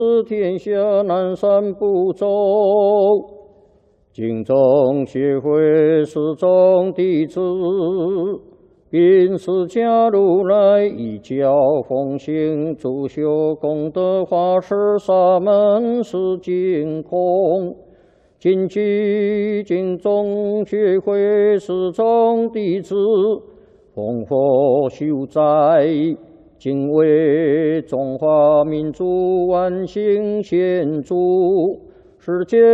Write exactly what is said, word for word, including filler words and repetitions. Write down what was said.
天下南赡部洲，敬宗学会始终弟子，并释迦如来一教奉行，主修功德法师沙门是净空。谨记敬宗学会始终弟子，奉佛修斋，敬为中华民族万幸献主，世界